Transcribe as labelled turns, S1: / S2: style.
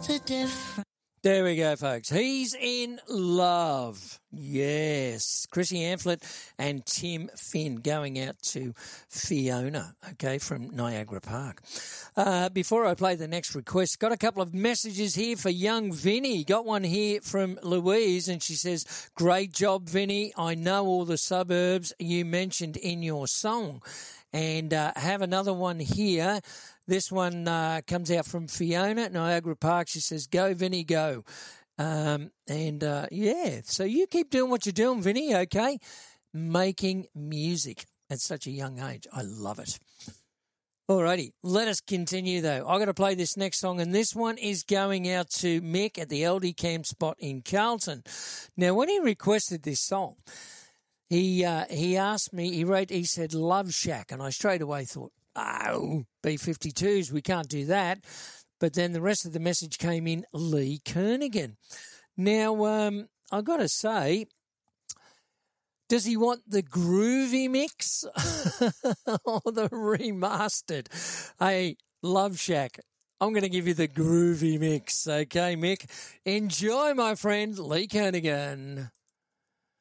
S1: the difference.
S2: There we go, folks. He's in love. Yes. Chrissy Amphlett and Tim Finn going out to Fiona, okay, from Niagara Park. Before I play the next request, got a couple of messages here for young Vinny. Got one here from Louise, and she says, great job, Vinny. I know all the suburbs you mentioned in your song. And have another one here. This one comes out from Fiona at Niagara Park. She says, go, Vinny, go. Yeah, so you keep doing what you're doing, Vinny, okay? Making music at such a young age. I love it. Alrighty, let us continue, though. I've got to play this next song, and this one is going out to Mick at the LD Camp spot in Carlton. Now, when he requested this song, he asked me, he said, Love Shack, and I straight away thought, oh, B-52s, we can't do that. But then the rest of the message came in, Lee Kernaghan. Now, I've got to say, does he want the groovy mix or the remastered? Hey, Love Shack, I'm going to give you the groovy mix, okay, Mick? Enjoy, my friend, Lee Kernaghan.